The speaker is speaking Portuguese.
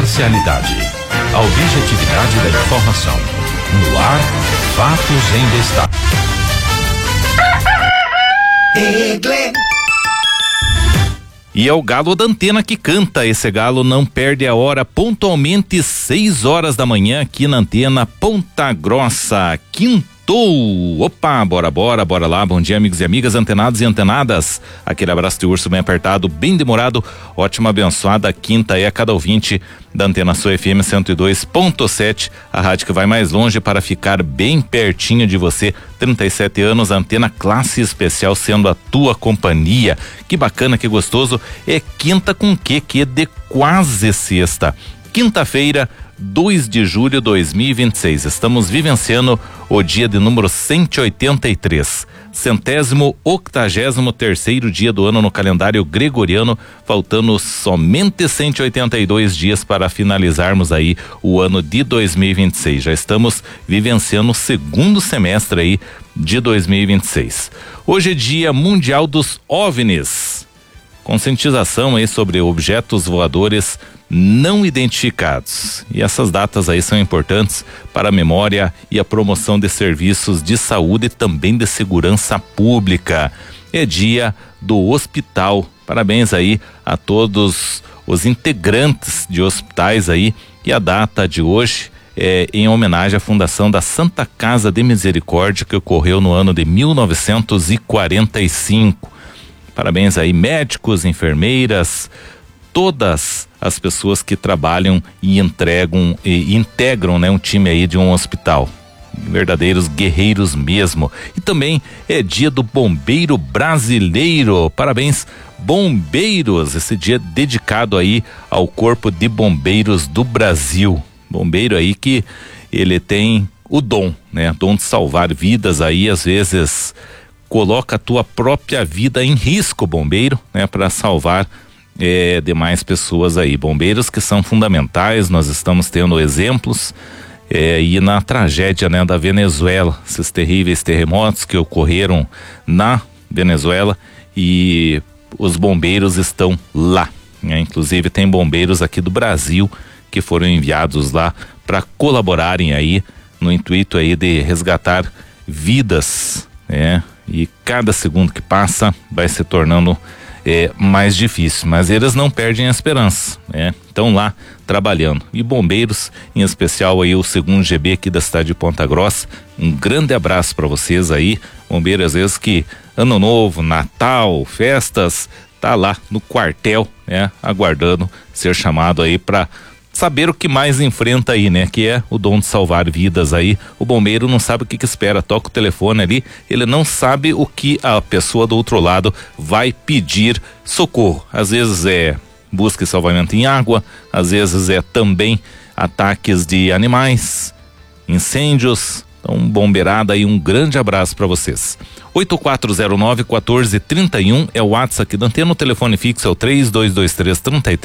imparcialidade, a objetividade da informação. No ar, fatos em destaque. E é o galo da antena que canta. Esse galo não perde a hora, pontualmente 6 horas da manhã aqui na antena Ponta Grossa. Quintou! Opa, bora lá. Bom dia, amigos e amigas, antenados e antenadas. Aquele abraço de urso bem apertado, bem demorado. Ótima, abençoada quinta é a cada ouvinte da Antena Sul FM 102.7, a rádio que vai mais longe para ficar bem pertinho de você. 37 anos, Antena classe especial sendo a tua companhia. Que bacana, que gostoso. É quinta com que de quase sexta. Quinta-feira, 2 de julho de 2026. Estamos vivenciando o dia de número 183. 183º dia do ano no calendário gregoriano, faltando somente 182 dias para finalizarmos aí o ano de 2026. Já estamos vivenciando o segundo semestre aí de 2026. Hoje é Dia Mundial dos OVNIs. Conscientização aí sobre objetos voadores não identificados. E essas datas aí são importantes para a memória e a promoção de serviços de saúde e também de segurança pública. É dia do hospital. Parabéns aí a todos os integrantes de hospitais aí. E a data de hoje é em homenagem à fundação da Santa Casa de Misericórdia, que ocorreu no ano de 1945. Parabéns aí, médicos, enfermeiras, todas as pessoas que trabalham e integram, né, um time aí de um hospital. Verdadeiros guerreiros mesmo. E também é dia do bombeiro brasileiro. Parabéns, bombeiros. Esse dia dedicado aí ao Corpo de Bombeiros do Brasil. Bombeiro aí que ele tem o dom, né? Dom de salvar vidas aí, às vezes coloca a tua própria vida em risco, bombeiro, né? Para salvar demais pessoas aí. Bombeiros que são fundamentais. Nós estamos tendo exemplos e na tragédia, né, da Venezuela, esses terríveis terremotos que ocorreram na Venezuela, e os bombeiros estão lá, né? Inclusive tem bombeiros aqui do Brasil que foram enviados lá para colaborarem aí no intuito aí de resgatar vidas, né? E cada segundo que passa vai se tornando mais difícil, mas eles não perdem a esperança, né? Estão lá trabalhando. E bombeiros, em especial aí o 2º GB aqui da cidade de Ponta Grossa, um grande abraço para vocês aí. Bombeiro, às vezes que Ano Novo, Natal, festas, tá lá no quartel, né? Aguardando ser chamado aí para saber o que mais enfrenta aí, né? Que é o dom de salvar vidas aí. O bombeiro não sabe o que espera, toca o telefone ali, ele não sabe o que a pessoa do outro lado vai pedir socorro. Às vezes é busca e salvamento em água, às vezes é também ataques de animais, incêndios. Então, bombeirada aí, um grande abraço para vocês. 8409-1431 é o WhatsApp aqui da Antena, o telefone fixo é o 3223-33